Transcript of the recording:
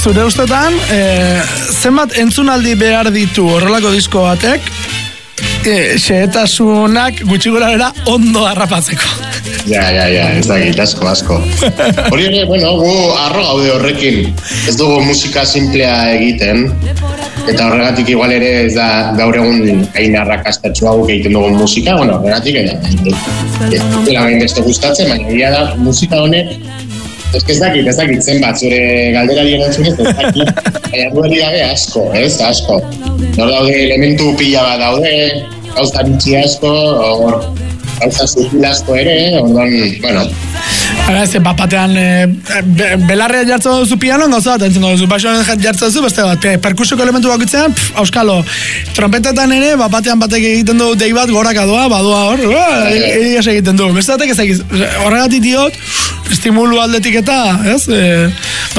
zure ustetan, zenbat entzunaldi behar ditu horrelako disko batek, xehetasunak gutxi gora bera ondo harrapatzeko. Ja, ez dakit, asko. Hori ere, gu arro gaude horrekin. Ez dugu musika simplea egiten, eta horregatik igual ere ez da gaur egun hain arrakastatxua guk egiten dugun musika, horregatik ez dela gain beste gustatzen, baina egia da musika honek, ez dakit zenbat, zure galderari erantzunez, ez dakit, baina dueri gabe asko. Hor daude elementu pila bat daude, gauza bitxi asko, gauza sutil asko ere, orduan, batean belarrea jartzen duzu pianoan gauza bat entzungo duzu, baixoan jartzen duzu beste bat, perkusioko elementu bakitzean, auskalo, trompetetan ere, batean batek egiten du dei bat goraka badua hor, egiaz egiten du, beste batek ez egiz, horregatik diot, estimulu aldetik eta, ez?